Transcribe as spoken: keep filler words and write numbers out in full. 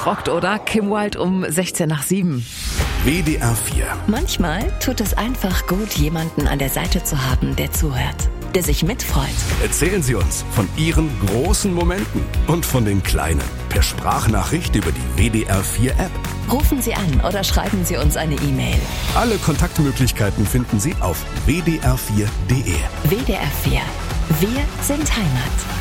Das rockt, oder? Kim Wilde um sechzehn nach sieben. W D R vier. Manchmal tut es einfach gut, jemanden an der Seite zu haben, der zuhört, der sich mitfreut. Erzählen Sie uns von Ihren großen Momenten und von den kleinen. Per Sprachnachricht über die W D R vier App. Rufen Sie an oder schreiben Sie uns eine E-Mail. Alle Kontaktmöglichkeiten finden Sie auf w d r vier punkt d e. W D R vier. Wir sind Heimat.